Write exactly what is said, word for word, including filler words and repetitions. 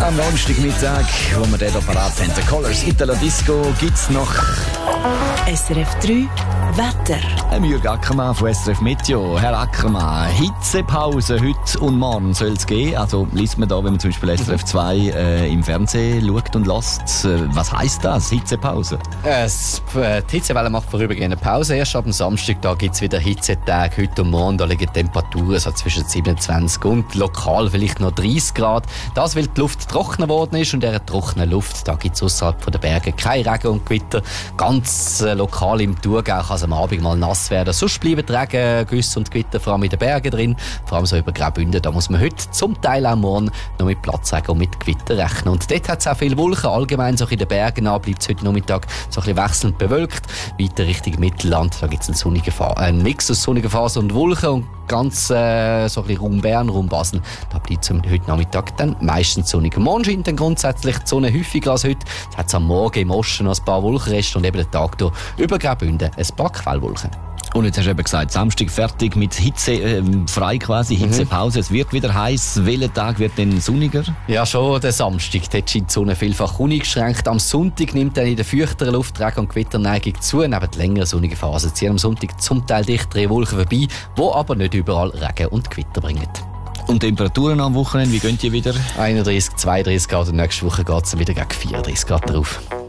Am Donnerstagmittag, wo wir den hier parat haben, The Colors Italo Disco, gibt es noch S R F drei Wetter. Herr Jürg Ackermann von S R F Meteo. Herr Ackermann, Hitzepause heute und morgen soll es geben. Also liest man da, wenn man zum Beispiel S R F zwei äh, im Fernsehen schaut und lässt. Äh, was heisst das, Hitzepause? Es, äh, die Hitzewelle macht vorübergehend eine Pause. Erst ab dem Samstag gibt es wieder Hitzetage. Heute und morgen da liegen Temperaturen so zwischen siebenundzwanzig und lokal vielleicht noch dreißig Grad. Das, weil die Luft trockener geworden ist und in dieser trockenen Luft gibt es ausserhalb der Berge kein Regen und Gewitter. Ganz äh, lokal im Thurgau kann es am Abend mal nass werden. Sonst bleiben die Regen, Güsse und Gewitter vor allem in den Bergen drin. Vor allem so über Graubünden. Da muss man heute zum Teil auch morgen noch mit Platzregen und mit Gewitter rechnen. Und dort hat es auch viele Wolken. Allgemein so in den Bergen an bleibt es heute Nachmittag so ein bisschen wechselnd bewölkt. Weiter Richtung Mittelland, da gibt es einen sonnigen Fa- einen Mix aus sonnigen Phasen und Wolken. Und ganz äh, so ein bisschen Raum Bern, Raum Basel, da bleibt es heute Nachmittag dann meistens sonnig. Morgen scheint dann grundsätzlich die Sonne häufiger als heute. Es hat am Morgen im Osten noch ein paar Wolkenreste und eben den Tag durch über Graubünden ein paar Quellwolken. Und jetzt hast du eben gesagt, Samstag fertig mit Hitze, äh, frei quasi, Hitzepause. Mhm. Es wird wieder heiß. Welcher Tag wird denn sonniger? Ja, schon der Samstag. Dort scheint die Sonne vielfach uneingeschränkt. Am Sonntag nimmt dann in der feuchteren Luft Regen- und Gewitterneigung zu. Neben längeren sonnigen Phasen ziehen am Sonntag zum Teil dichtere Wolken vorbei, die aber nicht überall Regen und Gewitter bringen. Und Temperaturen am Wochenende, wie gehen die wieder? einunddreißig, zweiunddreißig Grad und nächste Woche geht es dann wieder gegen vierunddreißig Grad drauf.